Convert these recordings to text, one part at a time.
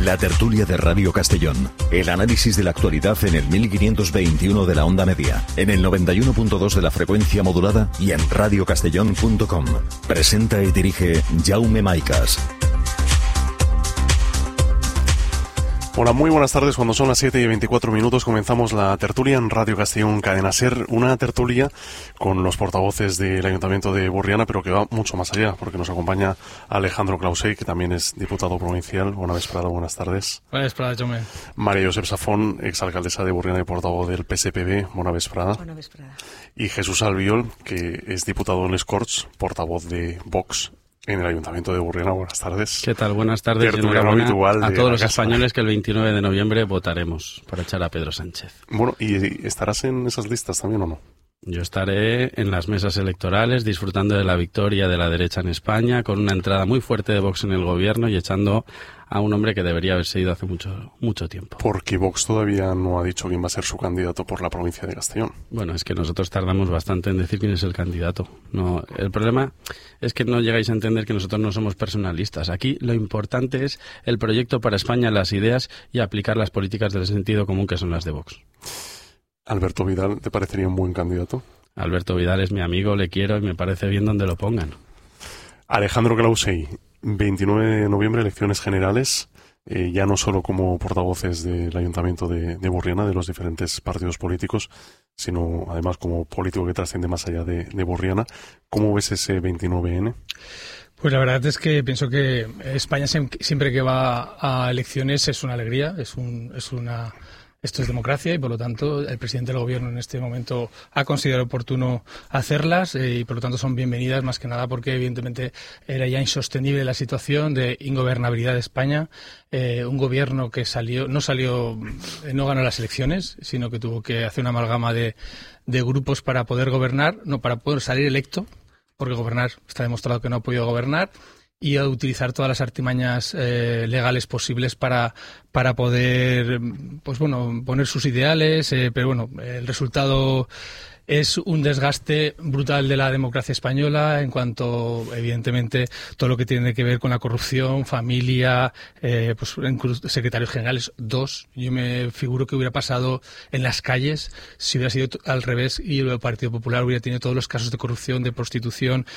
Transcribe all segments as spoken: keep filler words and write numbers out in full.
La tertulia de Radio Castellón. El análisis de la actualidad en el mil quinientos veintiuno de la onda media, en el noventa y uno punto dos de la frecuencia modulada y en radio castellón punto com. Presenta y dirige Jaume Maicas. Hola, muy buenas tardes. Cuando son las siete y veinticuatro minutos comenzamos la tertulia en Radio Castellón Cadena Ser, una tertulia con los portavoces del Ayuntamiento de Borriana, pero que va mucho más allá, porque nos acompaña Alejandro Clausey, que también es diputado provincial. Buena vesprada, buenas tardes. Buena vesprada, Jaume. María Josep Safón, exalcaldesa de Borriana y portavoz del P S P B. Buena vesprada. Buena vesprada. Y Jesús Albiol, que es diputado en Les Corts, portavoz de Vox en el Ayuntamiento de Borriana. Buenas tardes. ¿Qué tal? Buenas tardes. Tertuliano habitual a todos los casa. españoles que el veintinueve de noviembre votaremos para echar a Pedro Sánchez. Bueno, ¿y estarás en esas listas también o no? Yo estaré en las mesas electorales disfrutando de la victoria de la derecha en España, con una entrada muy fuerte de Vox en el gobierno y echando a un hombre que debería haberse ido hace mucho mucho tiempo. Porque Vox todavía no ha dicho quién va a ser su candidato por la provincia de Castellón. Bueno, es que nosotros tardamos bastante en decir quién es el candidato. No, el problema es que no llegáis a entender que nosotros no somos personalistas. Aquí lo importante es el proyecto para España, las ideas y aplicar las políticas del sentido común que son las de Vox. ¿Alberto Vidal te parecería un buen candidato? Alberto Vidal es mi amigo, le quiero y me parece bien donde lo pongan. Alejandro Clausey, veintinueve de noviembre, elecciones generales, eh, ya no solo como portavoces del Ayuntamiento de, de Borriana, de los diferentes partidos políticos, sino además como político que trasciende más allá de, de Borriana. ¿Cómo ves ese veintinueve ene? Pues la verdad es que pienso que España siempre que va a elecciones es una alegría, es un, es una... Esto es democracia y, por lo tanto, el presidente del Gobierno en este momento ha considerado oportuno hacerlas eh, y, por lo tanto, son bienvenidas más que nada porque, evidentemente, era ya insostenible la situación de ingobernabilidad de España. Eh, un Gobierno que salió no salió, no ganó las elecciones, sino que tuvo que hacer una amalgama de, de grupos para poder gobernar, no para poder salir electo, porque gobernar está demostrado que no ha podido gobernar, y a utilizar todas las artimañas eh, legales posibles para para poder pues bueno poner sus ideales, eh, pero bueno, el resultado es un desgaste brutal de la democracia española en cuanto, evidentemente, todo lo que tiene que ver con la corrupción, familia, eh, pues secretarios generales, dos. Yo me figuro que hubiera pasado en las calles si hubiera sido al revés y el Partido Popular hubiera tenido todos los casos de corrupción, de prostitución,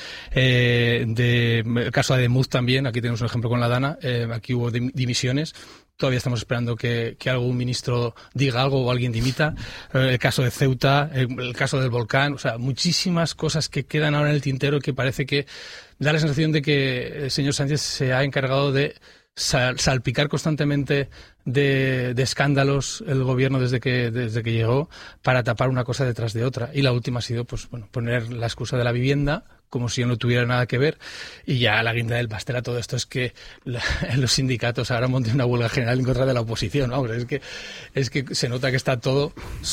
eh, de el caso de Ademuz también. Aquí tenemos un ejemplo con la Dana. Eh, aquí hubo dimisiones. Todavía estamos esperando que, que algún ministro diga algo o alguien dimita. Eh, el caso de Ceuta, el, el caso del volcán, o sea, muchísimas cosas que quedan ahora en el tintero y que parece que da la sensación de que el señor Sánchez se ha encargado de sal, salpicar constantemente de, de escándalos el gobierno desde que desde que llegó para tapar una cosa detrás de otra. Y la última ha sido pues bueno poner la excusa de la vivienda como si no tuviera nada que ver, y ya la guinda del pastel a todo esto es que la, los sindicatos ahora monten una huelga general en contra de la oposición. Vamos, es que es que se nota que está todo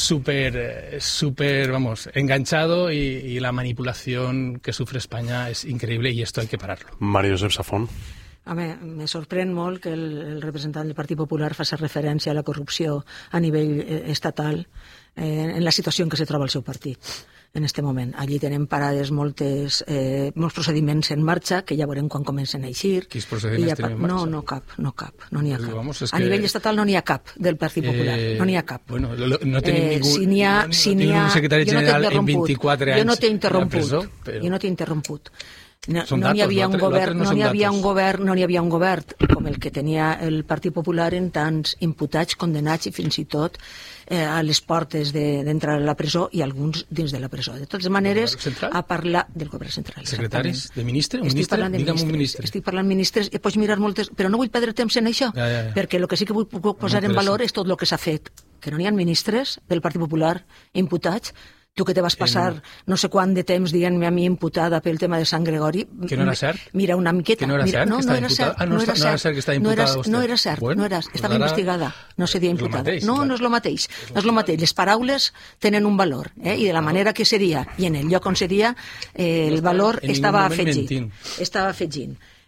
súper, súper, vamos, enganchado y, y la manipulación que sufre España es increíble y esto hay que pararlo. María Josep Safón. Home, me sorprèn molt que el, el representant del Partit Popular faci referència a la corrupció a nivell eh, estatal eh, en la situació en què se troba el seu partit en este moment. Allí tenen parades moltes, eh, molts procediments en marxa, que ja veurem quan comencen a eixir. Quins procediments ja, tenen en marxa? No, no cap, no cap, no n'hi ha cap. Vamos, es a que... nivell estatal no n'hi ha cap del Partit Popular, eh, no n'hi ha cap. Bueno, lo, no tenim eh, ningú, si n'hi ha, no, si no n'hi ha, un secretari general no en vint-i-quatre anys jo no t'he interromput, presó, però... jo no t'he interromput. No, Són no n'hi datos, havia un govern, no no n'hi havia datos. un govern, no n'hi havia un govern com el que tenia el Partit Popular en tants imputats, condenats i fins i tot eh, a les portes d'entrar de, a la presó i alguns dins de la presó. De totes maneres, a parlar del govern central. Secretaris de ministre? Un Estic ministre? parlant de Digue'm ministres. un ministre. Estic parlant ministres, i pots mirar moltes, però no vull perdre temps en això, ja, ja, ja. perquè el que sí que vull posar en valor és tot el que s'ha fet, que no n'hi ha ministres del Partit Popular imputats. Tu que te vas passar en... no sé quant de temps dient-me a mi imputada pel tema de Sant Gregori. Que no era cert? Mira, una miqueta. Que no era mira, cert? No, que no, era cert, ah, no, no era cert. No era cert que estava no imputada era, vostè? no era cert, bueno, no era, estava pues investigada, no se dia imputada. Mateix, no, clar. no és el mateix, no és el mateix. Les paraules tenen un valor, eh? I de la manera que seria i en el lloc on seria, eh, el valor en estava moment afegint. mentint. Estava afegint.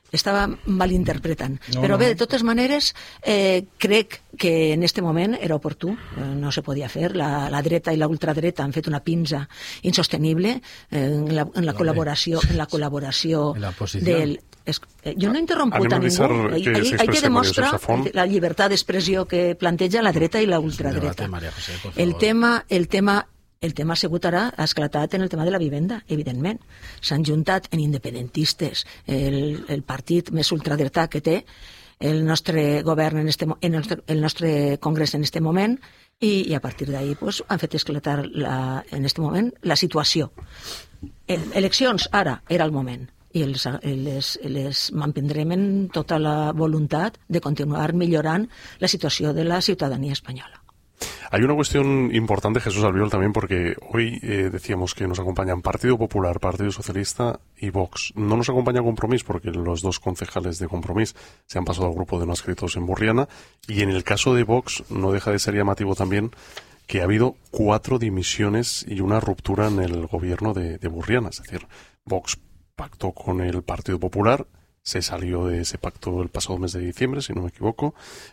estava malinterpretant. No, Però no. bé, de totes maneres, eh, crec que en este moment era oportú, eh, no se podia fer. La, la dreta i la ultradreta han fet una pinza insostenible eh, en la, en la col·laboració, en la col·laboració en la posició. del... Es, eh, jo no he interromput a ningú. Ahí, que ahí, ahí que demostra María la llibertat d'expressió que planteja la dreta i la ultradreta. Debate, María José, por El favor. tema, el tema El tema ha sigut ara, ha esclatat en el tema de la vivenda, evidentment. S'han juntat en independentistes, el, el partit més ultradretà que té el nostre govern, en, este, en el, nostre, el nostre congrés en este moment, i, i a partir d'ahí pues, han fet esclatar la, en este moment la situació. El, eleccions, ara, era el moment. I els, les, les mantindrem en tota la voluntat de continuar millorant la situació de la ciutadania espanyola. Hay una cuestión importante, Jesús Albiol, también, porque hoy eh, decíamos que nos acompañan Partido Popular, Partido Socialista y Vox. No nos acompaña Compromís porque los dos concejales de Compromís se han pasado al grupo de no adscritos en Burriana, y en el caso de Vox no deja de ser llamativo también que ha habido cuatro dimisiones y una ruptura en el gobierno de, de Burriana. Es decir, Vox pactó con el Partido Popular, se salió de ese pacto el pasado mes de diciembre, si no me equivoco,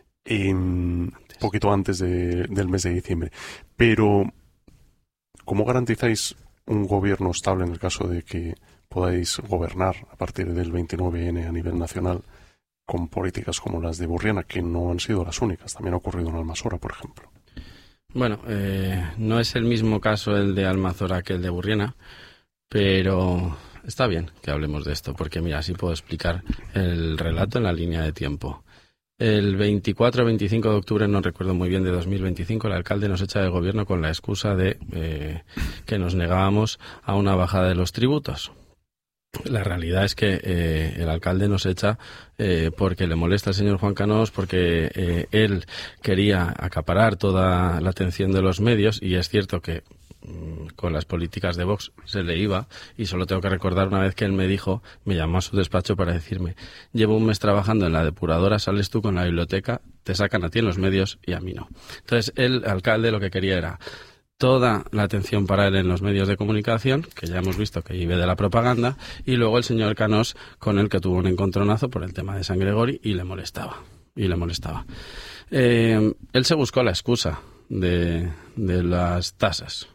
un poquito antes de, del mes de diciembre. Pero, ¿cómo garantizáis un gobierno estable en el caso de que podáis gobernar a partir del veintinueve ene a nivel nacional con políticas como las de Burriana, que no han sido las únicas? También ha ocurrido en Almasora, por ejemplo. Bueno, eh, no es el mismo caso el de Almazora que el de Burriana, pero está bien que hablemos de esto, porque mira, así puedo explicar el relato en la línea de tiempo. El veinticuatro o veinticinco de octubre, no recuerdo muy bien, de dos mil veinticinco, el alcalde nos echa del gobierno con la excusa de eh, que nos negábamos a una bajada de los tributos. La realidad es que eh, el alcalde nos echa eh, porque le molesta al señor Juan Canós, porque eh, él quería acaparar toda la atención de los medios, y es cierto que con las políticas de Vox se le iba, y solo tengo que recordar una vez que él me dijo, me llamó a su despacho para decirme: llevo un mes trabajando en la depuradora, sales tú con la biblioteca, te sacan a ti en los medios y a mí no. Entonces el alcalde lo que quería era toda la atención para él en los medios de comunicación, que ya hemos visto que vive de la propaganda, y luego el señor Canós, con el que tuvo un encontronazo por el tema de San Gregori, y le molestaba, y le molestaba. Eh, él se buscó la excusa de, de las tasas.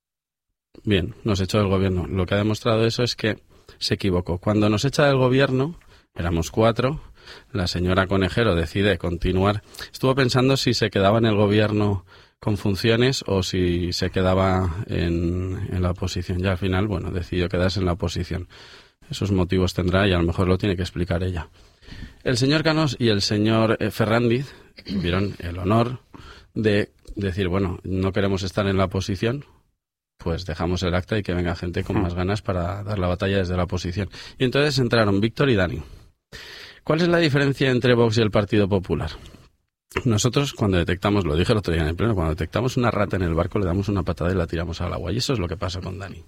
Bien, nos echó del gobierno. Lo que ha demostrado eso es que se equivocó. Cuando nos echa del gobierno, éramos cuatro, la señora Conejero decide continuar. Estuvo pensando si se quedaba en el gobierno con funciones o si se quedaba en, en la oposición. Ya al final, bueno, decidió quedarse en la oposición. Esos motivos tendrá y a lo mejor lo tiene que explicar ella. El señor Canós y el señor eh, Ferrandiz tuvieron el honor de decir, bueno, no queremos estar en la oposición, pues dejamos el acta y que venga gente con más ganas para dar la batalla desde la oposición. Y entonces entraron Víctor y Dani. ¿Cuál es la diferencia entre Vox y el Partido Popular? Nosotros, cuando detectamos, lo dije el otro día en el pleno, cuando detectamos una rata en el barco, le damos una patada y la tiramos al agua. Y eso es lo que pasa con Dani.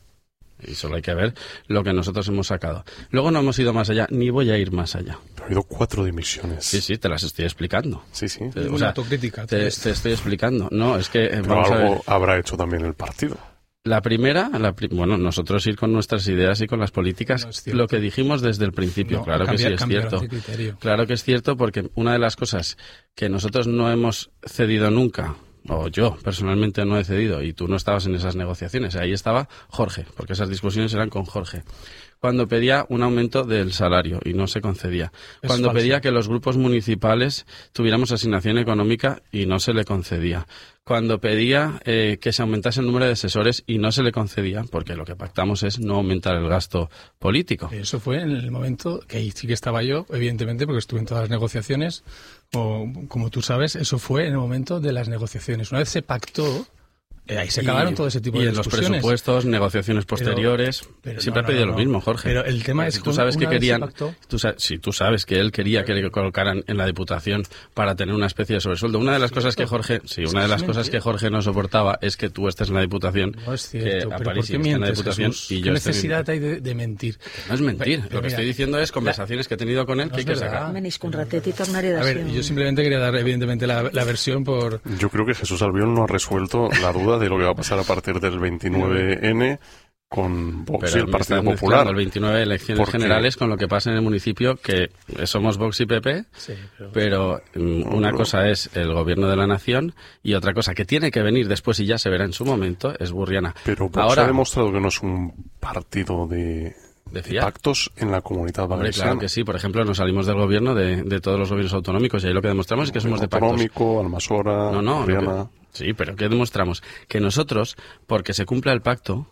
Y solo hay que ver lo que nosotros hemos sacado. Luego no hemos ido más allá, ni voy a ir más allá. Pero ha habido cuatro dimisiones. Sí, sí, te las estoy explicando. Sí, sí. Te, o sea, autocrítica. Te, te estoy explicando. No, es que... Pero vamos algo a ver. habrá hecho también el partido. La primera, la pri bueno, nosotros ir con nuestras ideas y con las políticas, no es lo que dijimos desde el principio, no, claro cambiar, que sí es cierto. Claro que es cierto, porque una de las cosas que nosotros no hemos cedido nunca, o yo personalmente no he cedido, y tú no estabas en esas negociaciones, ahí estaba Jorge, porque esas discusiones eran con Jorge. Cuando pedía un aumento del salario y no se concedía. Es Cuando falso. pedía que los grupos municipales tuviéramos asignación económica y no se le concedía. Cuando pedía eh, que se aumentase el número de asesores y no se le concedía, porque lo que pactamos es no aumentar el gasto político. Eso fue en el momento que ahí sí que estaba yo, evidentemente, porque estuve en todas las negociaciones. O, como tú sabes, eso fue en el momento de las negociaciones. Una vez se pactó, eh, ahí se acabaron Y- todo ese tipo y de en los discusiones. presupuestos, negociaciones posteriores, pero siempre no, ha pedido no, lo no. mismo, Jorge. Pero el tema es tú que sabes que una vez se querían, pactó- tú sabes, sí, tú sabes que él quería que le colocaran en la Diputación para tener una especie de sobresueldo. Una de las cosas que Jorge, sí, una de las es cosas mentira. que Jorge no soportaba es que tú estés en la Diputación, No es que cierto, a pero París ¿por qué esté en la mientes, Diputación Jesús? y ¿Qué yo esté en- necesidad hay de, de mentir? No es mentir, Pero lo que mira, estoy diciendo es conversaciones que he tenido con él no que hay es que verdad. sacar. Menis con ratet i tornaré A ver, yo simplemente quería dar, evidentemente, la, la versión por... Yo creo que Jesús Albiol no ha resuelto la duda de lo que va a pasar a partir del veintinueve ene con Vox pero y el Partido Popular. El veintinueve elecciones porque... generales con lo que pasa en el municipio, que somos Vox y P P, sí, pero, pero um, una no. cosa es el gobierno de la nación y otra cosa que tiene que venir después y ya se verá en su momento es Burriana. Pero Vox Ahora ha demostrado que no es un partido de... ¿De de pactos en la Comunidad Hombre, Valenciana. claro que sí. Por ejemplo, nos salimos del gobierno de, de todos los gobiernos autonómicos y ahí lo que demostramos es que somos de pactos. Autonómico, Almasora, No, no. Burriana. Que, sí, pero ¿qué demostramos? Que nosotros, porque se cumpla el pacto,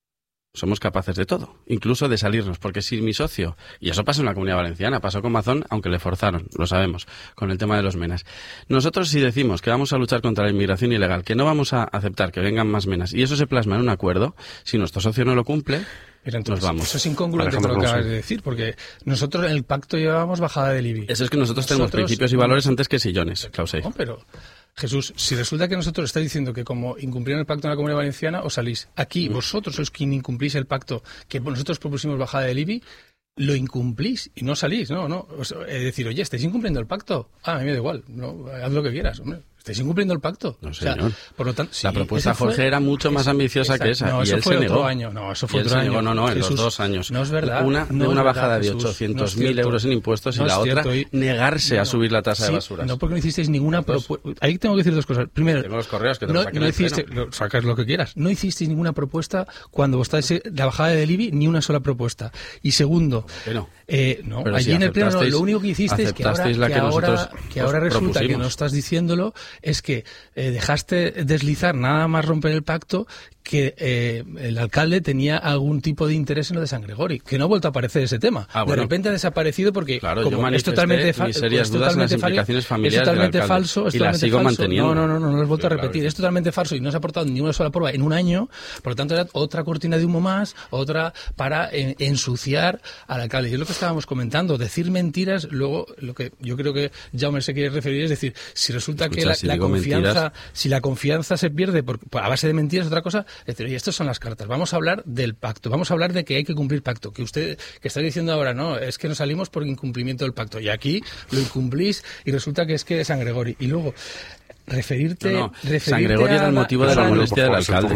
somos capaces de todo, incluso de salirnos, porque si mi socio, y eso pasó en la Comunidad Valenciana, pasó con Mazón, aunque le forzaron, lo sabemos, con el tema de los menas. Nosotros si decimos que vamos a luchar contra la inmigración ilegal, que no vamos a aceptar que vengan más menas, y eso se plasma en un acuerdo, si nuestro socio no lo cumple, Pero entonces, nos vamos. Eso es incongruente con lo que acabas de decir, porque nosotros en el pacto llevábamos bajada del I B I. Eso es que nosotros, nosotros tenemos principios y valores antes que sillones, Clausey. No, pero Jesús, si resulta que nosotros estáis diciendo que como incumplieron el pacto en la Comunidad Valenciana, os salís. Aquí, mm. vosotros sois quien incumplís el pacto que nosotros propusimos bajada del I B I, lo incumplís y no salís, ¿no? no Es decir, oye, ¿estáis incumpliendo el pacto? Ah, a mí me da igual, no, haz lo que quieras, hombre. ¿Estáis incumpliendo el pacto? No, señor. O sea, por lo tanto, sí, la propuesta de Jorge fue, era mucho más ambiciosa esa, que esa. No, y eso él fue se otro negó. año. No, eso fue y él otro se negó, año. no, no, en Jesús, los dos años. No es verdad. Una, no de una es bajada verdad, de Jesús, ochocientos mil no euros en impuestos y no la otra cierto, y, negarse no, a subir la tasa sí, de basuras. No, porque no hicisteis ninguna propuesta. Ahí tengo que decir dos cosas. Primero, tengo los correos que te no, los saqué no en el hiciste, lo, sacas lo que quieras. No hicisteis ninguna propuesta cuando votáis la bajada del I B I, ni una sola propuesta. Y segundo, no, eh, no Pero allí si en el pleno lo único que hicisteis que ahora, la que, que, ahora, que ahora resulta propusimos. que no estás diciéndolo es que eh, dejaste deslizar nada más romper el pacto que eh, el alcalde tenía algún tipo de interés en lo de San Gregorio, que no ha vuelto a aparecer ese tema. Ah, bueno. De repente ha desaparecido porque claro, como yo es totalmente falso, serias dudas en las implicaciones familiares es totalmente del falso, es y las sigo falso. manteniendo. No, no, no, no, no lo he vuelto Pero a repetir. Claro, es totalmente falso y no se ha aportado ni una sola prueba en un año, por lo tanto era otra cortina de humo más, otra para eh, ensuciar al alcalde. Y es lo que estábamos comentando, decir mentiras, luego lo que yo creo que Jaume se quiere referir es decir, si resulta Escucha, que la, si la confianza, mentiras... si la confianza se pierde por, por, a base de mentiras, otra cosa, es decir, oye, estas son las cartas, vamos a hablar del pacto, vamos a hablar de que hay que cumplir pacto, que usted, que está diciendo ahora, no, es que nos salimos por incumplimiento del pacto, y aquí lo incumplís y resulta que es que es San Gregorio. Y luego, referirte, no, no. referirte San Gregorio era el motivo de la molestia del alcalde.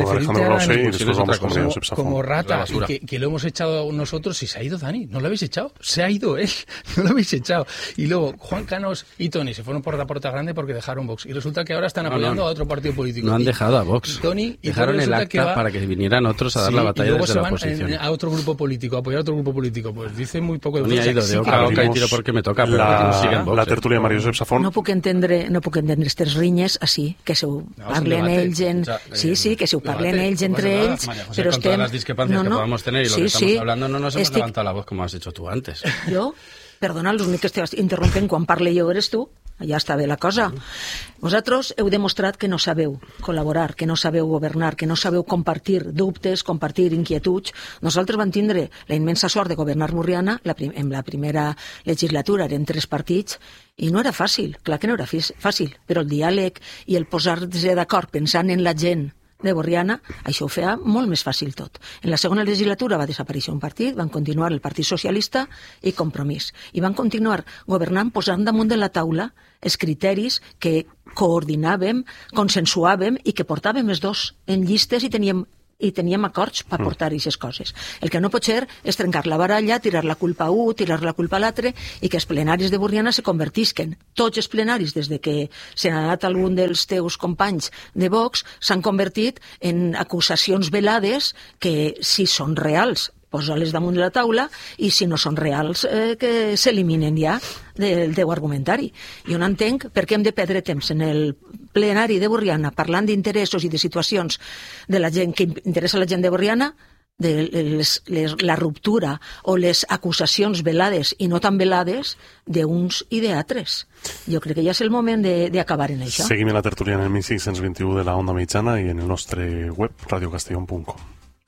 Como, como rata y que, que lo hemos echado nosotros y se ha ido Dani, no lo habéis echado, se ha ido él, no lo habéis echado. Y luego Juan Canos y Tony se fueron por la puerta grande porque dejaron Vox y resulta que ahora están apoyando no, no. a otro partido político. No han y, dejado a Vox. Y Tony, y dejaron Tony el acta que va, para que vinieran otros a dar sí, la batalla y luego desde se la van oposición. En, a otro grupo político, a apoyar a otro grupo político. Pues dice muy poco de Tony ha ido de oca a oca y tiro porque me toca, pero la, la tertulia de Mario Josep Safón. No puc entendre, no puc entendre aquestes rinyes així, que se ho no, parlen ells en... Sí, sí, que se ho parlen ells entre ells, pero estem... Con todas las discrepancias no, no. que podamos tener y lo sí, que estamos sí. hablando, no nos hemos Estic... levantado la voz como has hecho tú antes. Jo? Perdona, l'únic que estàs interrompent quan parle jo eres tu. Ja està bé la cosa. Vosaltres heu demostrat que no sabeu col·laborar, que no sabeu governar, que no sabeu compartir dubtes, compartir inquietuds. Nosaltres vam tindre la immensa sort de governar Burriana la prim- en la primera legislatura, eren tres partits, i no era fàcil, clar que no era fàcil, però el diàleg i el posar-se d'acord pensant en la gent de Borriana, això ho feia molt més fàcil tot. En la segona legislatura va desaparèixer un partit, van continuar el Partit Socialista i Compromís. I van continuar governant posant damunt de la taula els criteris que coordinàvem, consensuàvem i que portàvem els dos en llistes i teníem i teníem acords per portar aquestes coses. El que no pot ser és trencar la baralla, tirar la culpa a un, tirar la culpa a l'altre i que els plenaris de Burriana se convertisquen. Tots els plenaris, des de que se n'ha anat algun dels teus companys de Vox, s'han convertit en acusacions velades que, si són reals, posa-les damunt de la taula i si no són reals eh, que s'eliminen ja del teu argumentari. Jo no entenc per què hem de perdre temps en el plenari de Borriana parlant d'interessos i de situacions de la gent que interessa a la gent de Borriana, de les, les, la ruptura o les acusacions velades i no tan velades d'uns i d'altres. Jo crec que ja és el moment d'acabar en això. Seguim la tertúlia en el mil cinc-cents vint-i-u de la Onda Mitjana i en el nostre web radio castellón punt com.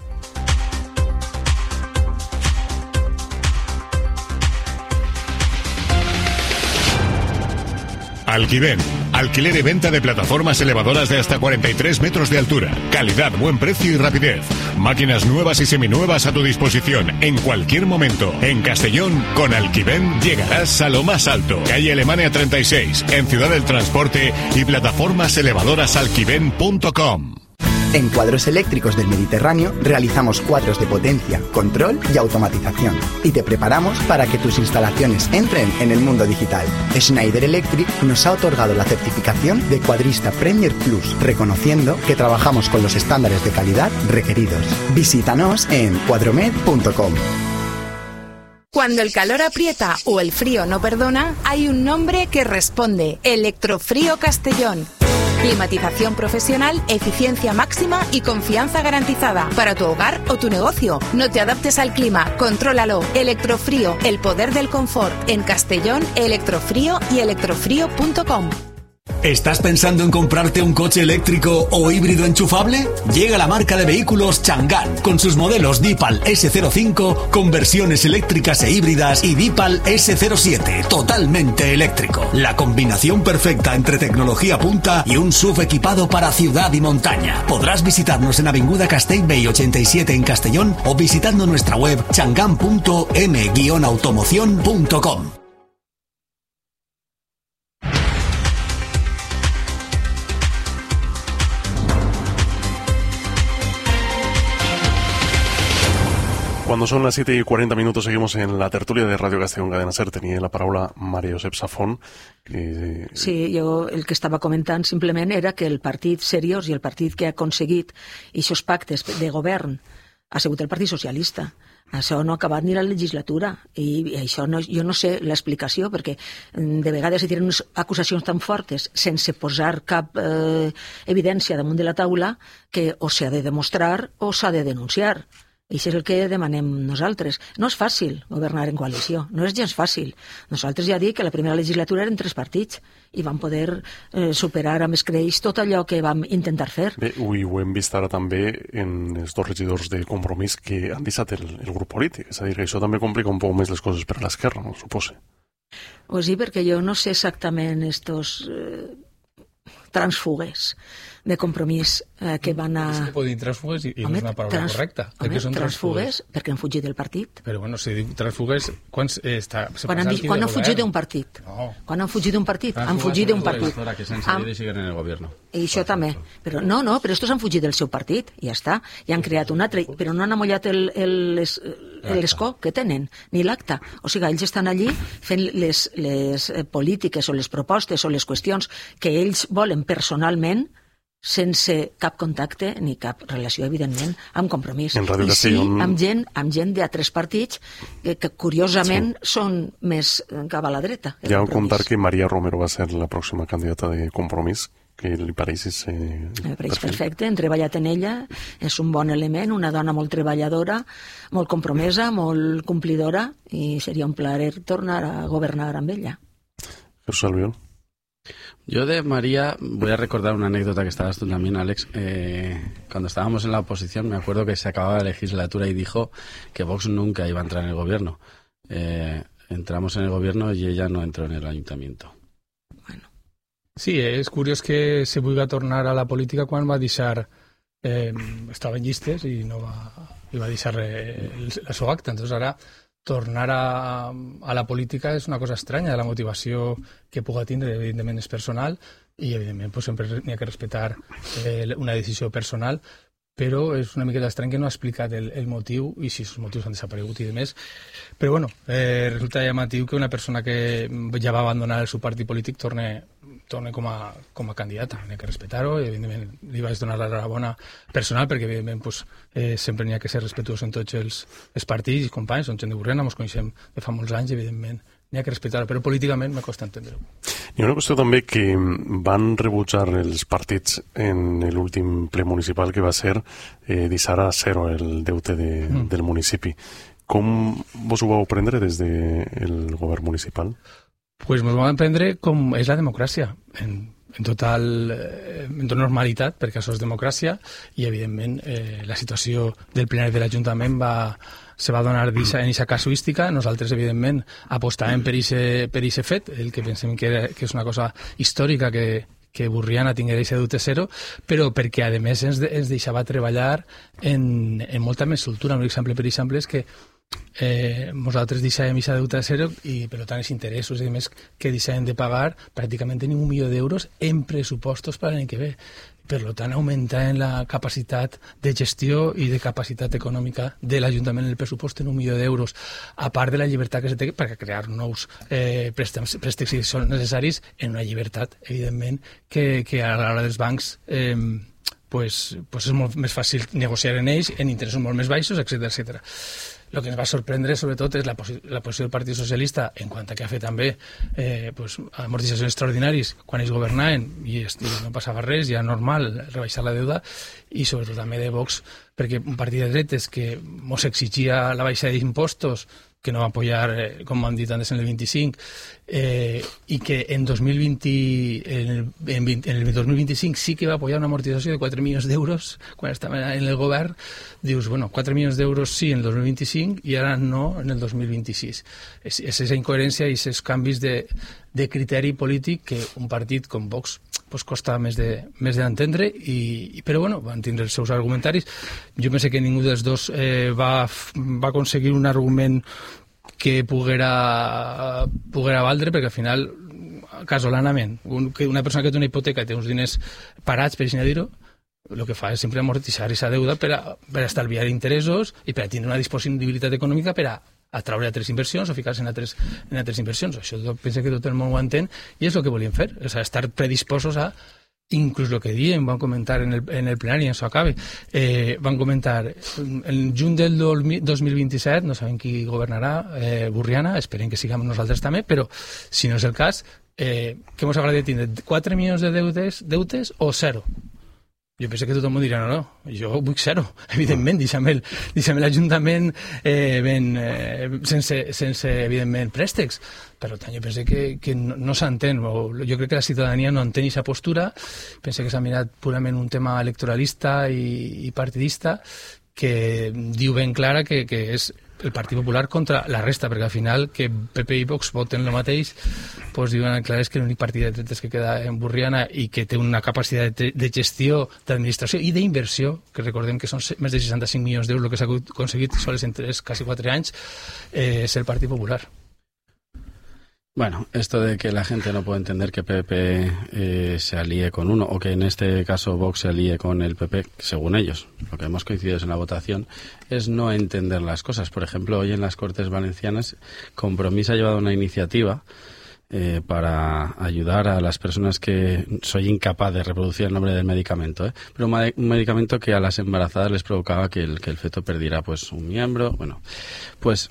Alquiven, alquiler y venta de plataformas elevadoras de hasta cuarenta y tres metros de altura. Calidad, buen precio y rapidez. Máquinas nuevas y seminuevas a tu disposición en cualquier momento. En Castellón, con Alquiven llegarás a lo más alto. Calle Alemania treinta y seis, en Ciudad del Transporte y plataformas elevadoras alquiven punto com. En Cuadros Eléctricos del Mediterráneo realizamos cuadros de potencia, control y automatización. Y te preparamos para que tus instalaciones entren en el mundo digital. Schneider Electric nos ha otorgado la certificación de Cuadrista Premier Plus, reconociendo que trabajamos con los estándares de calidad requeridos. Visítanos en cuadromed punto com. Cuando el calor aprieta o el frío no perdona, hay un nombre que responde: Electrofrío Castellón. Climatización profesional, eficiencia máxima y confianza garantizada para tu hogar o tu negocio. No te adaptes al clima, contrólalo. Electrofrío, el poder del confort. En Castellón, Electrofrío y electrofrío punto com. ¿Estás pensando en comprarte un coche eléctrico o híbrido enchufable? Llega la marca de vehículos Chang'an con sus modelos Dipal ese cero cinco con versiones eléctricas e híbridas y Dipal ese cero siete totalmente eléctrico. La combinación perfecta entre tecnología punta y un S U V equipado para ciudad y montaña. Podrás visitarnos en Avinguda Castellbell ochenta y siete en Castellón o visitando nuestra web chang'an punto m guion automoción punto com. Cuando son las siete y cuarenta minutos seguimos en la tertulia de Radio Castellón Cadena Ser. Tenia la paraula Maria Josep Safont. Que... Sí, jo el que estava comentant simplement era que el partit seriós i el partit que ha aconseguit aquests pactes de govern ha sigut el Partit Socialista. Això no ha acabat ni la legislatura i això no, jo no sé l'explicació, perquè de vegades se tiren unes acusacions tan fortes sense posar cap eh, evidència damunt de la taula que o s'ha de demostrar o s'ha de denunciar. I això és el que demanem nosaltres. No és fàcil governar en coalició, no és gens fàcil. Nosaltres ja dic que la primera legislatura eren tres partits i vam poder eh, superar amb escreix tot allò que vam intentar fer. Bé, ho hem vist ara també en els dos regidors de Compromís que han deixat el, el grup polític. És a dir, que això també complica un poc més les coses per a l'esquerra, no? Suposo. Pues sí, perquè jo no sé exactament estos eh, transfugues de Compromís eh, que van a... És que pot dir transfugues i, i no és una paraula trans... correcta. Home, són transfugues, transfugues perquè han fugit del partit. Però bueno, si diu transfugues, quan, eh, està, quan han, quan han fugit d'un partit. No. Quan han fugit d'un partit. Han fugit d'un partit. Que s'han seguit i siguen en el govern. I això també. Però no, no, però estos han fugit del seu partit, i ja està. I han creat un altre, però no han amollat el, el, les, l'escó que tenen, ni l'acta. O sigui, ells estan allí fent les, les polítiques o les propostes o les qüestions que ells volen personalment, sense cap contacte ni cap relació, evidentment, amb Compromís. I sí, amb gent, amb gent d'altres partits que, que curiosament, sí, són més cap a la dreta. Ja vam contar que Maria Romero va ser la pròxima candidata de Compromís, que li pareix ese Me pareix perfecte, hem treballat en ella, és un bon element, una dona molt treballadora, molt compromesa, molt complidora, i seria un plaer tornar a governar amb ella. Jesús Albiol. Yo de María voy a recordar una anécdota que estabas tú también, Alex. Eh, cuando estábamos en la oposición, me acuerdo que se acababa la legislatura y dijo que Vox nunca iba a entrar en el gobierno. Eh, entramos en el gobierno y ella no entró en el ayuntamiento. Bueno. Sí, és curiós que se vulgui tornar a la política quan va deixar... Eh, estava en llistes i no va, i va deixar eh, la seva acta. Entonces ara... tornar a, a la política és una cosa estranya, la motivació que puga tindre, evidentment és personal i evidentment pues, sempre n'hi ha que respectar eh, una decisió personal, però és una miqueta estrany que no ha explicat el, el motiu i si els motius han desaparegut i demés. Però bueno, eh, resulta llamatiu que una persona que ja va abandonar el seu partit polític torne, torne com, a, com a candidata. N'hi ha que respectar-ho i evidentment li vaig donar l'enhorabona personal perquè evidentment pues, eh, sempre n'hi ha que ser respectuós en tots els, els partits i companys, són gent de Borriana, ens coneixem de fa molts anys, evidentment n'hi ha que respectar-ho, però políticament me costa entendre-ho. Hi ha una qüestió també que van rebutjar els partits en l'últim ple municipal que va ser eh, deixar a zero el deute de, mm. del municipi. Com vos ho vau prendre des del govern municipal? Pues ens ho vam prendre com és la democràcia, en, en total en tota normalitat, perquè això és democràcia, i evidentment eh, la situació del plenari de l'Ajuntament va, se va donar en aquesta casuística. Nosaltres, evidentment, apostàvem per aquest fet, el que pensem que, era, que és una cosa històrica que, que Borriana tingués aquest deute zero, però perquè, a més, ens, ens deixava treballar en, en molta més soltura. Un exemple, per exemple, és que eh, nosaltres deixàvem aquesta deute zero i, per tant, els interessos i més que deixàvem de pagar pràcticament ni un milió d'euros en pressupostos per l'any que ve. per tant augmentar en la capacitat de gestió i de capacitat econòmica de l'Ajuntament en el pressupost en un milió d'euros, a part de la llibertat que se té per crear nous eh, préstecs, préstecs si són necessaris, en una llibertat, evidentment, que, que a l'hora dels bancs eh, pues, pues és molt més fàcil negociar en ells en interessos molt més baixos, etcètera, etcètera. El que ens va sorprendre, sobretot, és la, posi la posició del Partit Socialista en quant a que ha fet també eh, pues, amortitzacions extraordinaris quan ells governaven i, i no passava res, ja normal rebaixar la deuda, i sobretot també de Vox, perquè un partit de dretes que mos exigia la baixa d'impostos, que no va apoyar, eh, com han dit antes, en el vint-i-cinc, eh, i que en, dos mil vint, en, el, en, vint, en el dos mil vint-i-cinc sí que va apoyar una amortització de quatre milions d'euros quan estava en el govern. Dius, bueno, quatre milions d'euros sí en el dos mil vint-i-cinc i ara no en el dos mil vint-i-sis. És, és aquesta incoherència i aquests canvis de, de criteri polític que un partit com Vox pues, costa més de més d'entendre, i, però bueno, van tindre els seus argumentaris. Jo penso que ningú dels dos eh, va, va aconseguir un argument que poguera, poguera valdre, perquè al final, casolanament, un, que una persona que té una hipoteca i té uns diners parats, per així dir-ho, el que fa és sempre amortitzar aquesta deuda per a, per a estalviar interessos i per a tindre una disponibilitat econòmica per a atraure altres inversions o ficar-se en altres, en altres inversions. Això tot, penso que tot el món ho entén i és el que volíem fer, o sigui, estar predispostos a, inclús el que diem, van comentar en el, en el plenari, en això acabe, eh, van comentar, en juny del dos mil vint-i-set, no sabem qui governarà eh, Burriana, esperem que siguem nosaltres també, però si no és el cas, eh, què ens agradaria tindre? quatre milions de deutes, deutes o zero? Jo penso que tothom ho dirà, no, no, jo vull zero, evidentment, deixa'm l'Ajuntament eh, ben, eh, sense, sense, evidentment, préstecs. Per tant, jo penso que, que no, no s'entén, jo crec que la ciutadania no entén aquesta postura, penso que s'ha mirat purament un tema electoralista i, i partidista, que diu ben clara que, que és el Partit Popular contra la resta, perquè al final que P P i Vox voten el mateix, doncs diuen clar és que l'únic partit de dretes que queda en Burriana i que té una capacitat de, de gestió, d'administració i d'inversió, que recordem que són més de seixanta-cinc milions d'euros el que s'ha aconseguit sols en tres, quasi quatre anys, eh, és el Partit Popular. Bueno, esto de que la gente no puede entender que P P eh, se alíe con uno, o que en este caso Vox se alíe con el P P, según ellos, lo que hemos coincidido en la votación, es no entender las cosas. Por ejemplo, hoy en las Cortes Valencianas, Compromís ha llevado una iniciativa eh, para ayudar a las personas que soy incapaz de reproducir el nombre del medicamento, ¿eh? pero un, un medicamento que a las embarazadas les provocaba que el, que el feto perdiera pues un miembro. Bueno, pues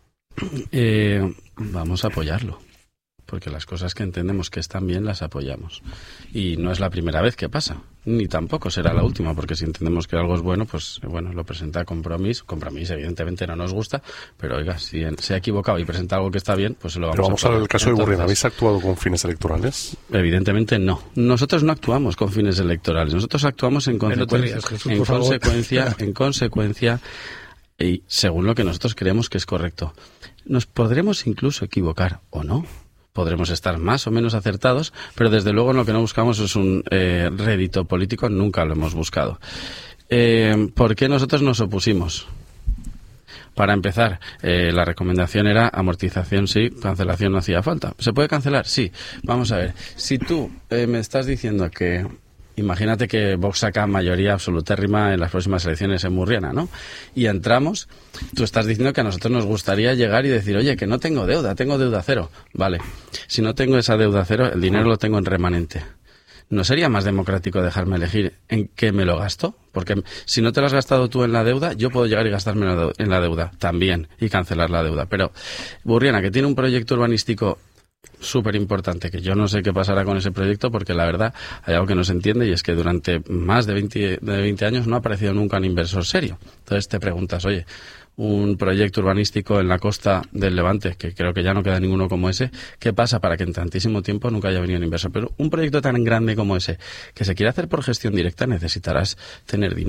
eh, vamos a apoyarlo, porque las cosas que entendemos que están bien las apoyamos. Y no es la primera vez que pasa, ni tampoco será la última, porque si entendemos que algo es bueno, pues bueno, lo presenta Compromís. Compromís evidentemente no nos gusta, pero oiga, si se ha equivocado y presenta algo que está bien, pues se lo vamos a Pero vamos a al caso de Burriana. ¿Habéis actuado con fines electorales? Evidentemente no. Nosotros no actuamos con fines electorales. Nosotros actuamos en consecuencia, no Jesús, en consecuencia, en consecuencia y según lo que nosotros creemos que es correcto. Nos podremos incluso equivocar o no. Podremos estar más o menos acertados, pero desde luego lo que no buscamos es un eh, rédito político, nunca lo hemos buscado. Eh, ¿Por qué nosotros nos opusimos? Para empezar, eh, la recomendación era amortización sí, cancelación no hacía falta. ¿Se puede cancelar? Sí. Vamos a ver, si tú eh, me estás diciendo que... Imagínate que Vox saca mayoría absolutérrima en las próximas elecciones en Burriana, ¿no? Y entramos, tú estás diciendo que a nosotros nos gustaría llegar y decir, oye, que no tengo deuda, tengo deuda cero. Vale, si no tengo esa deuda cero, el dinero lo tengo en remanente. ¿No sería más democrático dejarme elegir en qué me lo gasto? Porque si no te lo has gastado tú en la deuda, yo puedo llegar y gastarme en la deuda también y cancelar la deuda. Pero Burriana, que tiene un proyecto urbanístico súper importante, que yo no sé qué pasará con ese proyecto, porque la verdad hay algo que no se entiende, y es que durante más de veinte, de veinte años no ha aparecido nunca un inversor serio. Entonces te preguntas, oye, un proyecto urbanístico en la costa del Levante, que creo que ya no queda ninguno como ese, ¿qué pasa para que en tantísimo tiempo nunca haya venido un inversor? Pero un proyecto tan grande como ese, que se quiere hacer por gestión directa, necesitarás tener dinero.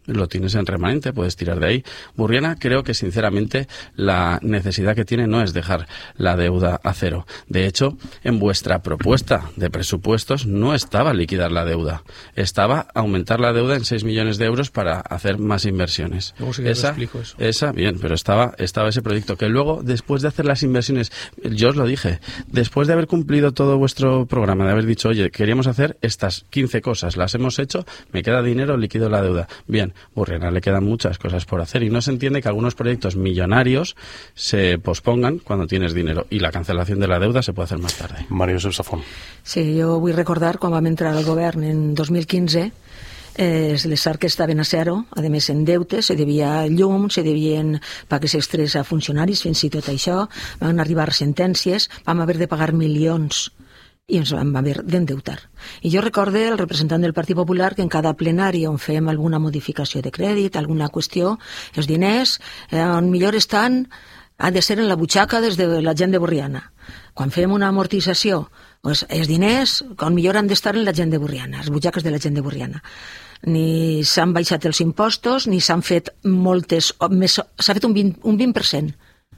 lo tienes en remanente, puedes tirar de ahí. Burriana, creo que sinceramente la necesidad que tiene no es dejar la deuda a cero. De hecho, en vuestra propuesta de presupuestos no estaba liquidar la deuda, estaba aumentar la deuda en seis millones de euros para hacer más inversiones. Luego sí que esa, te explico eso. Esa, bien, pero estaba, estaba ese proyecto que luego, después de hacer las inversiones, yo os lo dije, después de haber cumplido todo vuestro programa, de haber dicho, oye, queríamos hacer estas quince cosas, las hemos hecho, me queda dinero, liquido la deuda. Bien, Burriana le quedan muchas cosas por hacer y no se entiende que algunos proyectos millonarios se pospongan cuando tienes dinero y la cancelación de la deuda se puede hacer más tarde. Mario Josep Safont. Sí, jo vull recordar quan vam entrar al govern en dos mil quinze, eh, les arques estaven a zero, a més en deute, se devia llum, se devien pagues extres a funcionaris, fins i tot això, van arribar sentències, vam haver de pagar milions i ens vam haver d'endeutar. I jo recorde el representant del Partit Popular que en cada plenari on fem alguna modificació de crèdit, alguna qüestió, els diners, eh, on millor estan, ha de ser en la butxaca des de la gent de Borriana. Quan fem una amortització, doncs els diners, on millor han d'estar en la gent de Borriana, les butxaques de la gent de Borriana. Ni s'han baixat els impostos, ni s'han fet moltes... S'ha fet un vint, un vint per cent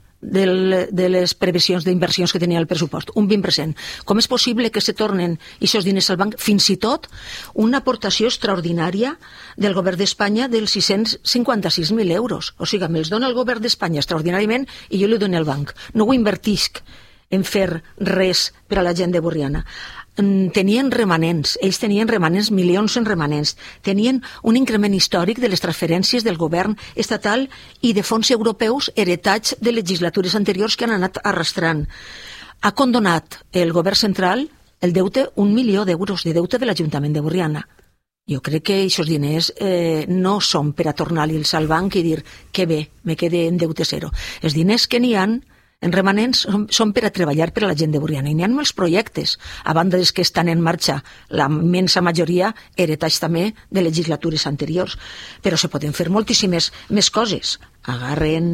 Del, de les previsions d'inversions que tenia el pressupost, un vint per cent. Com és possible que se tornen aquests diners al banc? Fins i tot una aportació extraordinària del govern d'Espanya dels sis-cents cinquanta-sis mil euros. O sigui, me'ls dona el govern d'Espanya extraordinàriament i jo li dono al banc. No ho invertisc en fer res per a la gent de Borriana. Tenien remanents, ells tenien remanents, milions en remanents, tenien un increment històric de les transferències del govern estatal i de fons europeus heretats de legislatures anteriors que han anat arrastrant. Ha condonat el govern central el deute, un milió d'euros de deute de l'Ajuntament de Borriana. Jo crec que aquests diners eh, no són per a tornar-los al banc i dir que bé, me quede en deute zero. Els diners que n'hi han en remanents són, són per a treballar per a la gent de Borriana. I n'hi ha molts projectes, a banda dels que estan en marxa, la immensa majoria heretats també de legislatures anteriors. Però se poden fer moltíssimes més coses. Agarren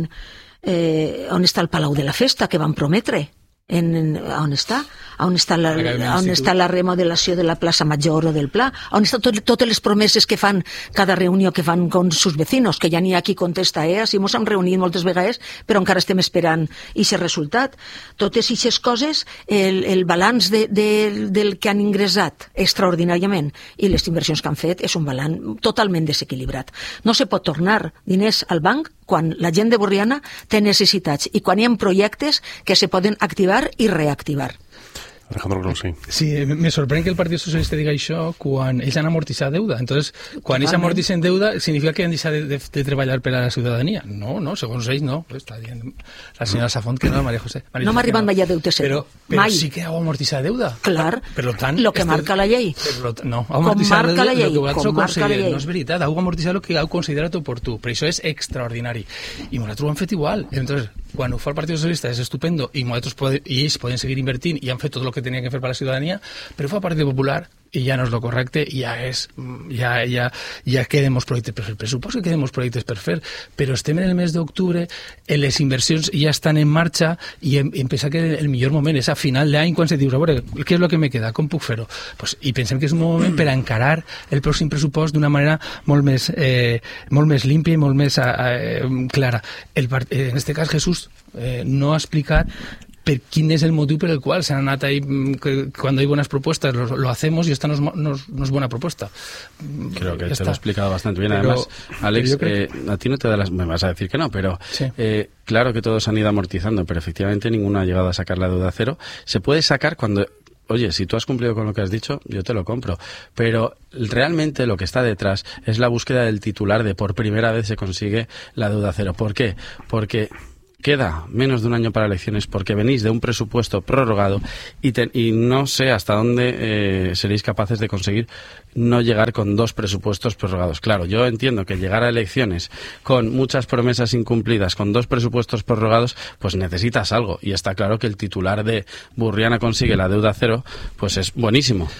eh, on està el Palau de la Festa, que van prometre. En, en, on està? On està la, on està la remodelació de la plaça Major o del Pla? On estan tot, totes les promeses que fan cada reunió que fan con sus vecinos? Que ja n'hi ha qui contesta, eh? Si mos hem reunit moltes vegades, però encara estem esperant aquest resultat. Totes aquestes coses, el, el balanç de, de, del que han ingressat extraordinàriament i les inversions que han fet és un balanç totalment desequilibrat. No se pot tornar diners al banc quan la gent de Borriana té necessitats i quan hi ha projectes que se poden activar i reactivar. Alejandro Grossi. Sí, me sorprèn que el Partit Socialista diga això quan ells han amortitzat deuda. Entonces, quan ells amortitzen deuda, significa que han deixat de, de, de treballar per a la ciutadania. No, no, segons ells no. Està dient la senyora Safont que no, María José. María no m'ha arribat mai a deute zero. Però, però Mai. Sí que heu amortitzat deuda. Clar, per tant, lo que este, marca la llei. Lo, no, heu amortitzat com marca la llei. Lo que Com marca la llei. No és veritat, heu amortitzat el que heu considerat oportú. Però això és extraordinari. I nosaltres ho hem fet igual. Entonces, quan ho fa el Partit Socialista és estupendo i, pode, i ells poden seguir invertint i han fet tot el que tenien que fer per a la ciutadania, però ho fa el Partit Popular i ja no és lo correcte i ja és ja, ja, ja queden molts projectes per fer, pressuposo que queden molts projectes per fer, però estem en el mes d'octubre, les inversions ja estan en marxa i em, em pensa que el millor moment és a final d'any quan se dius, a veure, què és el que me queda, com puc fer-ho? Pues, i pensem que és un moment per a encarar el pròxim pressupost d'una manera molt més, eh, molt més límpia i molt més eh, clara. El, en aquest cas Jesús eh, no ha explicat per quin és el motiu per el qual s'han anat ahí, que cuando hay buenas propuestas lo, lo hacemos y esta no es, no, es, no es buena propuesta. Creo que te lo he explicado bastante bien. Pero, además, Alex, creo... eh, a ti no te da las... Me vas a decir que no, pero sí. eh, claro que todos han ido amortizando, pero efectivamente ninguno ha llegado a sacar la deuda a cero. Se puede sacar cuando... Oye, si tú has cumplido con lo que has dicho, yo te lo compro. Pero realmente lo que está detrás es la búsqueda del titular de por primera vez se consigue la deuda cero. ¿Por qué? Porque... queda menos de un año para elecciones porque venís de un presupuesto prorrogado y, te, y no sé hasta dónde eh, seréis capaces de conseguir no llegar con dos presupuestos prorrogados. Claro, yo entiendo que llegar a elecciones con muchas promesas incumplidas, con dos presupuestos prorrogados, pues necesitas algo. Y está claro que el titular de Burriana consigue la deuda cero, pues es buenísimo.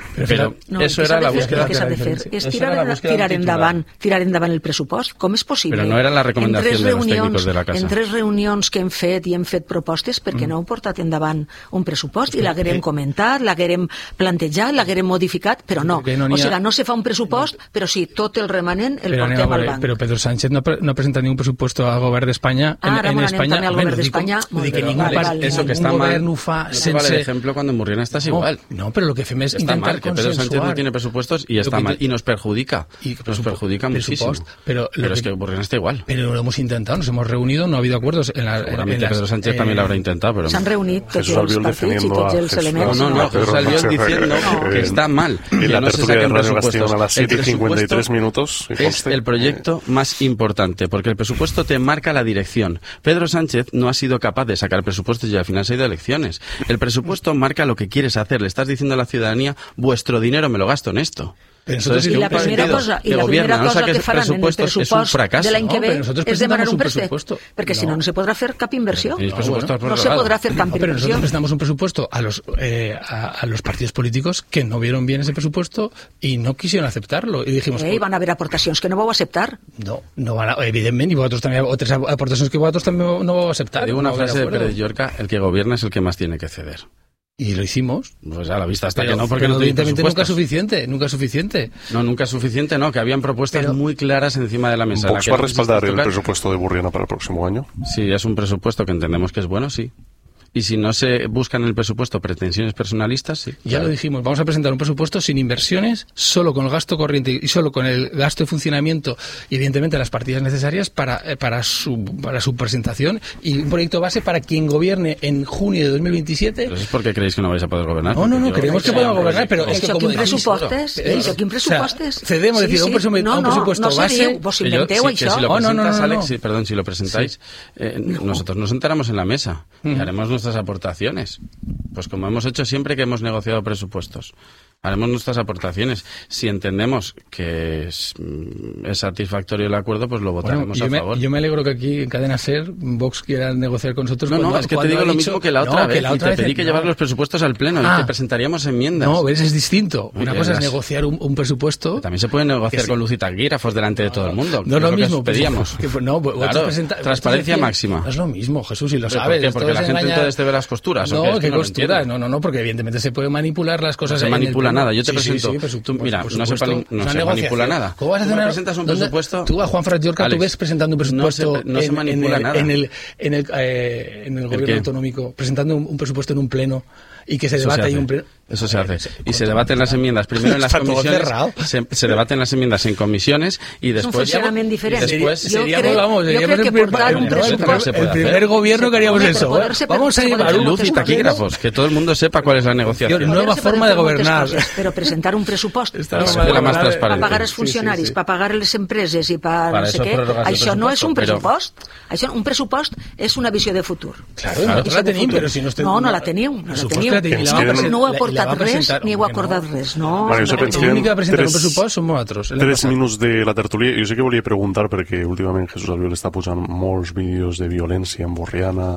Però no, eso era la búsqueda que s'ha de fer és tirar, tirar endavant tirar endavant el pressupost. Com és possible? Però no era la recomanació de los técnicos de la casa. En tres reunions que hem fet i hem fet propostes, perquè mm. no heu portat endavant un pressupost i l'haguerem comentat, l'haguerem plantejat, l'haguerem modificat, però no. no o sigui, no se fa un pressupost, però sí, tot el remanent el però portem al banc. Però Pedro Sánchez no, no presenta ningún presupuesto al govern d'Espanya. En, Ara en España, al govern d'Espanya. Vull que ningú govern ho fa sense... Vale el ejemplo cuando en Burriana estás igual. No, no, pero lo que hacemos es intentar mal, que Pedro Sánchez no tiene presupuestos y está mal, y nos perjudica. Y nos perjudica muchísimo. Pero, pero es que Burriana está igual. Pero lo hemos intentado, nos hemos reunido, no ha habido acuerdos. En la, Seguramente en las, Pedro Sánchez eh, también lo habrá intentado, pero... S'han reunit tots els partits i tots els elements. No, no, no, Jesús Albiol diciendo que está mal. Y la no tertulia de Radio Castellón a las siete y cincuenta y tres minutos. Es el proyecto más importante, porque el presupuesto te marca la dirección. Pedro Sánchez no ha sido capaz de sacar presupuestos y al final se ha ido a elecciones. El presupuesto marca lo que quieres hacer. Le estás diciendo a la ciudadanía, vuestro dinero me lo gasto en esto. Entonces, y la primera cosa, y la primera cosa que faran en el pressupost de l'any que ve és demanar un préstec, perquè si no, no se podrà fer cap inversió. No se podrà hacer cap inversión. Pero nosotros prestamos un presupuesto a los eh, a, a los partidos políticos que no vieron bien ese presupuesto y no quisieron aceptarlo. Y dijimos... Eh, van a haver aportacions que no vau acceptar. No, no van a, evidentment, y vosotros también, otras aportaciones que vosotros también no vau acceptar. Te digo una frase de Pérez Llorca, el que gobierna es el que más tiene que ceder. Y lo hicimos. Pues a la vista hasta pero, que no, porque pero no evidentemente nunca es suficiente, nunca es suficiente. No, nunca es suficiente, no, que habían propuestas pero, muy claras encima de la mesa. ¿Vox va a respaldar el presupuesto de Burriana para el próximo año? Sí, es un presupuesto que entendemos que es bueno, sí. Y si no se buscan en el presupuesto pretensiones personalistas, sí. Ya claro. Lo dijimos, vamos a presentar un presupuesto sin inversiones, solo con el gasto corriente y solo con el gasto de funcionamiento y evidentemente las partidas necesarias para, para, su, para su presentación y un proyecto base para quien gobierne en junio de dos mil veintisiete. ¿Pero es porque creéis que no vais a poder gobernar? No, no, no, creemos que podemos gobernar, pero es que como decís... presupostes, eso, ¿quién presupostes? O sea, cedemos, sí, decir, sí. Un, presu no, un presupuesto no, base... Seríeu, vos inventeu yo, sí, això. Si lo oh, no, no, no, no. Alex, sí, perdón, si lo presentáis, sí. eh, no. nosotros nos sentaremos en la mesa mm. y haremos nuestras aportaciones. Pues como hemos hecho siempre que hemos negociado presupuestos. Haremos nuestras aportaciones. Si entendemos que es, es satisfactorio el acuerdo, pues lo votaremos bueno, a favor. Me, yo me alegro que aquí en Cadena SER Vox quiera negociar con nosotros. No, cuando, no, es que te digo lo dicho, mismo que la otra no, vez. Que la otra y te vez pedí que no. llevar los presupuestos al pleno ah, y que presentaríamos enmiendas. No, ves, es distinto. Una Oye, cosa las... es negociar un, un presupuesto. También se puede negociar con luz y taquígrafos delante de todo el mundo. No es lo mismo. Que pedíamos. Que, no, claro, presenta, transparencia máxima. No es lo mismo, Jesús, y lo ¿Pero sabes. ¿Por qué? Porque la gente entonces te ve las costuras. No, ¿o qué? ¿qué no costuras? No, no, no, porque evidentemente se puede manipular las cosas. No se manipula nada. Yo te sí, presento. Sí, sí, tú, mira, no se, no se manipula nada. ¿Cómo vas a tú hacer presentas un presupuesto? Tú a Juan Fernández Llorca, Alex, tú ves presentando un presupuesto no se, no en, se manipula en el, nada. En el, en el, eh, en el gobierno ¿El autonómico, presentando un, un presupuesto en un pleno y que se Eso debate se ahí un pleno. Eso se hace. Y se debaten las enmiendas primero en las comisiones. Se, se debaten las enmiendas en comisiones y después. Es un funcionamiento diferente. Después, yo creo, vamos, yo creo que portar un presupuesto. El primer gobierno que haríamos eso. Vamos a llevar luz y taquígrafos, que todo el mundo sepa cuál es la negociación. Nueva forma de gobernar. Pero presentar un presupuesto para pagar els funcionaris, per pagar les empreses i per no sé què, això no és un pressupost. Això, un pressupost és una visió de futur. Claro, nosotros la tenim, però si no... No, no la teniu, no la teniu. No heu aportat res, ni heu acordat res. No, vale, no, l'únic que ha presentat un pressupost som nosaltres. Tres minuts de la tertúlia. Jo sé que volia preguntar, perquè últimament Jesús Albiol està posant molts vídeos de violència en Borriana,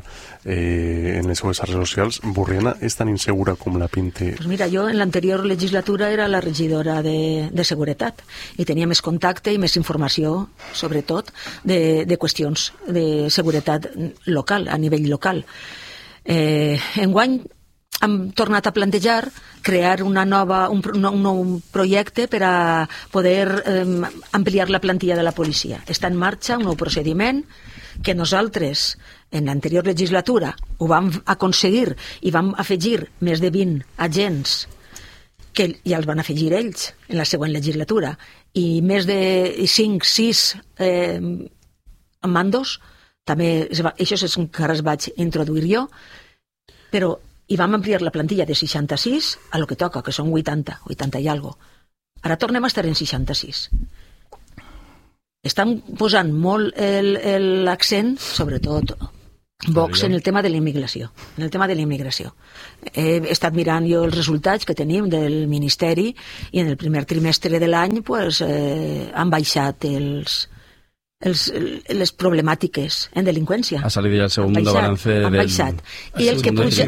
eh, en les seues xarxes socials. Borriana és tan insegura com la pinte? Pues mira, jo en l'anterior legislatura era la regidora de, de Seguretat i tenia més contacte i més informació, sobretot, de, de qüestions de seguretat local, a nivell local. Eh, enguany hem tornat a plantejar crear una nova, un, un nou projecte per a poder eh, ampliar la plantilla de la policia. Està en marxa un nou procediment que nosaltres en l'anterior legislatura ho vam aconseguir i vam afegir més de vint agents que ja els van afegir ells en la següent legislatura i més de cinc, sis eh, mandos, també això és encara es vaig introduir jo, però i vam ampliar la plantilla de seixanta-sis a lo que toca, que són vuitanta, vuitanta i algo. Ara tornem a estar en seixanta-sis. Estan posant molt l'accent, sobretot Vox, en el tema de la immigració. En el tema de la immigració. He estat mirant jo els resultats que tenim del Ministeri i en el primer trimestre de l'any pues, eh, han baixat els, els, les problemàtiques en delinqüència. Ha salido ya el segundo balance han del... baixat. I el que puja,